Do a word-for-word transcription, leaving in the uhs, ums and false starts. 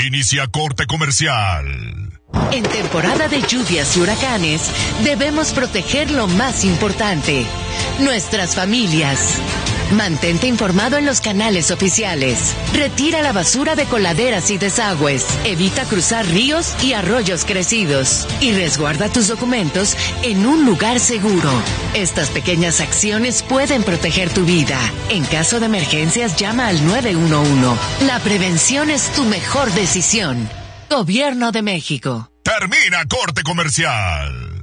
Inicia corte comercial. En temporada de lluvias y huracanes, debemos proteger lo más importante, nuestras familias. Mantente informado en los canales oficiales. Retira la basura de coladeras y desagües. Evita cruzar ríos y arroyos crecidos. Y resguarda tus documentos en un lugar seguro. Estas pequeñas acciones pueden proteger tu vida. En caso de emergencias, llama al nueve uno uno. La prevención es tu mejor decisión. Gobierno de México. Termina corte comercial.